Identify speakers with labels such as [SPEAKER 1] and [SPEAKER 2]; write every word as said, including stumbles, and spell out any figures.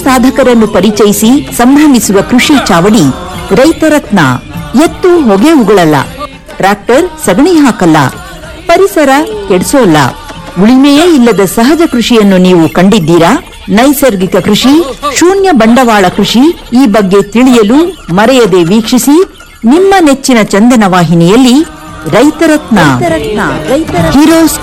[SPEAKER 1] ಸಾಧಕರನ್ನು ಪರಿಚಯಿಸಿ ಸಂಭ್ರಮಿಸುವ ಕೃಷಿ ಚಾವಡಿ ರೈತರತ್ನ. ಎತ್ತು ಹೊಗೆ ಉಗುಳಲ್ಲ, ಟ್ರಾಕ್ಟರ್ ಸಗಣಿ ಹಾಕಲ್ಲ, ಪರಿಸರ ಕೆಡಿಸೋಲ್ಲ. ಉಳಿಮೆಯೇ ಇಲ್ಲದ ಸಹಜ ಕೃಷಿಯನ್ನು ನೀವು ಕಂಡಿದ್ದೀರಾ? ನೈಸರ್ಗಿಕ ಕೃಷಿ, ಶೂನ್ಯ ಬಂಡವಾಳ ಕೃಷಿ ಈ ಬಗ್ಗೆ ತಿಳಿಯಲು ಮರೆಯದೆ ವೀಕ್ಷಿಸಿ ನಿಮ್ಮ ನೆಚ್ಚಿನ ಚಂದನ ವಾಹಿನಿಯಲ್ಲಿ ರೈತರತ್ನ. ಹೀರೋಸ್